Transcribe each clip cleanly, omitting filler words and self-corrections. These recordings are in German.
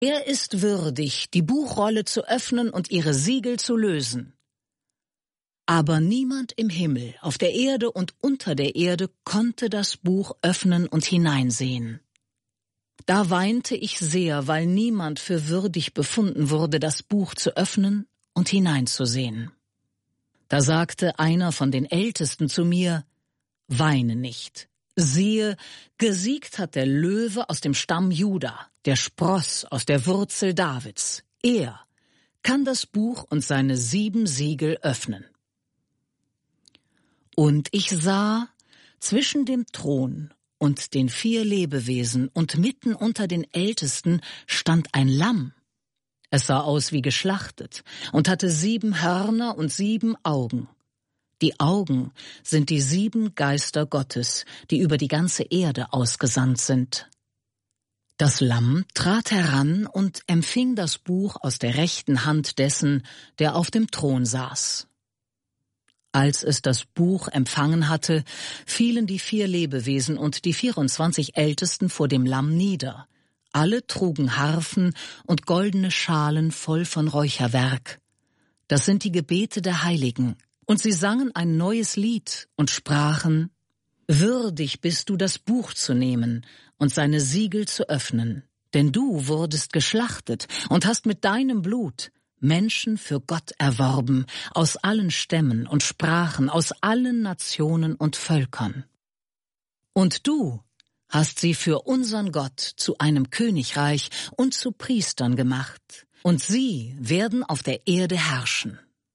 Er ist würdig, die Buchrolle zu öffnen und ihre Siegel zu lösen. Aber niemand im Himmel, auf der Erde und unter der Erde konnte das Buch öffnen und hineinsehen. Da weinte ich sehr, weil niemand für würdig befunden wurde, das Buch zu öffnen und hineinzusehen. Da sagte einer von den Ältesten zu mir: Weine nicht. Siehe, gesiegt hat der Löwe aus dem Stamm Juda, der Spross aus der Wurzel Davids. Er kann das Buch und seine 7 Siegel öffnen. Und ich sah zwischen dem Thron und den 4 Lebewesen und mitten unter den Ältesten stand ein Lamm. Es sah aus wie geschlachtet und hatte 7 Hörner und 7 Augen. Die Augen sind die 7 Geister Gottes, die über die ganze Erde ausgesandt sind. Das Lamm trat heran und empfing das Buch aus der rechten Hand dessen, der auf dem Thron saß. Als es das Buch empfangen hatte, fielen die 4 Lebewesen und die 24 Ältesten vor dem Lamm nieder. Alle trugen Harfen und goldene Schalen voll von Räucherwerk. Das sind die Gebete der Heiligen. Und sie sangen ein neues Lied und sprachen: Würdig bist du, das Buch zu nehmen und seine Siegel zu öffnen. Denn du wurdest geschlachtet und hast mit deinem Blut Menschen für Gott erworben, aus allen Stämmen und Sprachen, aus allen Nationen und Völkern. Und du hast sie für unseren Gott zu einem Königreich und zu Priestern gemacht, und sie werden auf der Erde herrschen.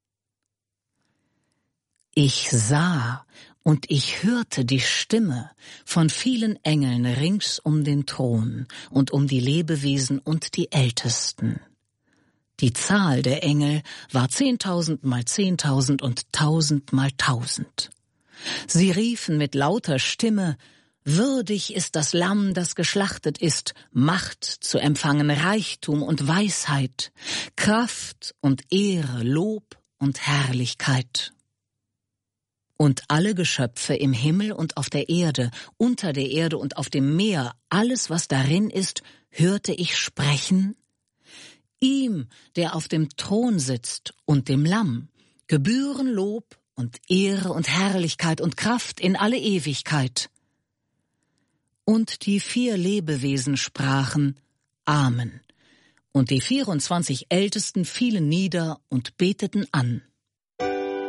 Ich sah und ich hörte die Stimme von vielen Engeln rings um den Thron und um die Lebewesen und die Ältesten. Die Zahl der Engel war 10.000 mal 10.000 und 1.000 mal 1.000. Sie riefen mit lauter Stimme: Würdig ist das Lamm, das geschlachtet ist, Macht zu empfangen, Reichtum und Weisheit, Kraft und Ehre, Lob und Herrlichkeit. Und alle Geschöpfe im Himmel und auf der Erde, unter der Erde und auf dem Meer, alles, was darin ist, hörte ich sprechen: Ihm, der auf dem Thron sitzt, und dem Lamm, gebühren Lob und Ehre und Herrlichkeit und Kraft in alle Ewigkeit. Und die 4 Lebewesen sprachen: Amen. Und die 24 Ältesten fielen nieder und beteten an.